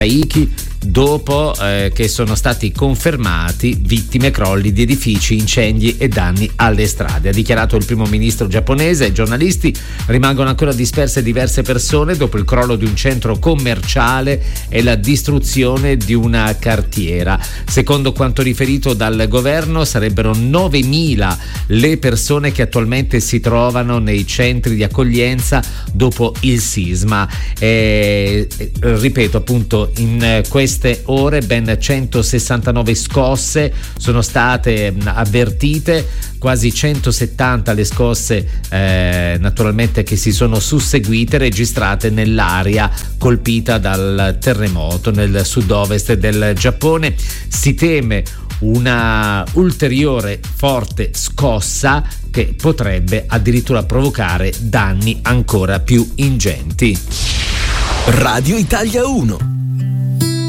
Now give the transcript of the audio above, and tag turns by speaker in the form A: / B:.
A: Haiti dopo che sono stati confermati vittime, crolli di edifici, incendi e danni alle strade. Ha dichiarato il primo ministro giapponese. Ai giornalisti rimangono ancora disperse diverse persone dopo il crollo di un centro commerciale e la distruzione di una cartiera. Secondo quanto riferito dal governo, sarebbero 9.000 le persone che attualmente si trovano nei centri di accoglienza dopo il sisma. Ripeto, appunto, in queste ore ben 169 scosse sono state avvertite, quasi 170 le scosse naturalmente che si sono susseguite, registrate nell'area colpita dal terremoto nel sud-ovest del Giappone. Si teme una ulteriore forte scossa che potrebbe addirittura provocare danni ancora più ingenti.
B: Radio Italia 1.